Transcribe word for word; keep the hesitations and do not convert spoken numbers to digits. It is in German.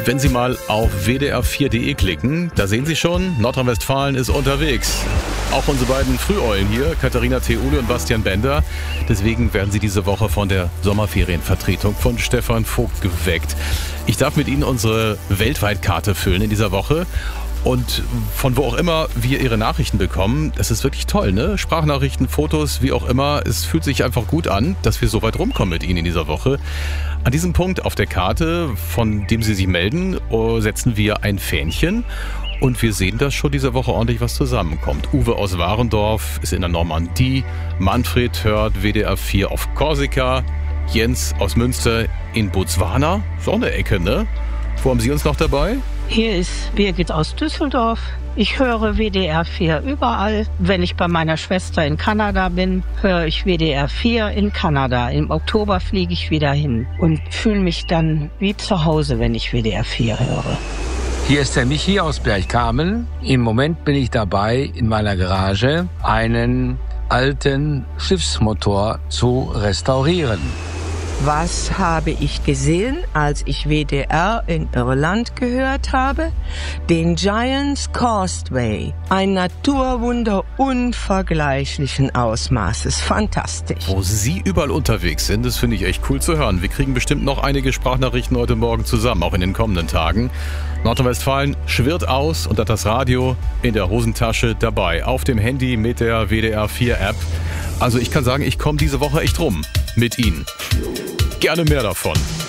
Wenn Sie mal auf w d r vier punkt d e klicken, da sehen Sie schon, Nordrhein-Westfalen ist unterwegs. Auch unsere beiden Früheulen hier, Katharina Theule und Bastian Bender. Deswegen werden Sie diese Woche von der Sommerferienvertretung von Stefan Vogt geweckt. Ich darf mit Ihnen unsere Weltweitkarte füllen in dieser Woche. Und von wo auch immer wir Ihre Nachrichten bekommen, das ist wirklich toll, ne? Sprachnachrichten, Fotos, wie auch immer. Es fühlt sich einfach gut an, dass wir so weit rumkommen mit Ihnen in dieser Woche. An diesem Punkt auf der Karte, von dem Sie sich melden, setzen wir ein Fähnchen. Und wir sehen, dass schon diese Woche ordentlich was zusammenkommt. Uwe aus Warendorf ist in der Normandie. Manfred hört W D R vier auf Korsika. Jens aus Münster in Botswana. So eine Ecke, ne? Wo haben Sie uns noch dabei? Hier ist Birgit aus Düsseldorf. Ich höre W D R vier überall. Wenn ich bei meiner Schwester in Kanada bin, höre ich W D R vier in Kanada. Im Oktober fliege ich wieder hin und fühle mich dann wie zu Hause, wenn ich W D R vier höre. Hier ist der Michi aus Bergkamen. Im Moment bin ich dabei, in meiner Garage einen alten Schiffsmotor zu restaurieren. Was habe ich gesehen, als ich W D R in Irland gehört habe? Den Giant's Causeway. Ein Naturwunder unvergleichlichen Ausmaßes. Fantastisch. Wo Sie überall unterwegs sind, das finde ich echt cool zu hören. Wir kriegen bestimmt noch einige Sprachnachrichten heute Morgen zusammen, auch in den kommenden Tagen. Nordrhein-Westfalen schwirrt aus und hat das Radio in der Hosentasche dabei. Auf dem Handy mit der W D R vier App. Also ich kann sagen, ich komme diese Woche echt rum mit Ihnen. Gerne mehr davon.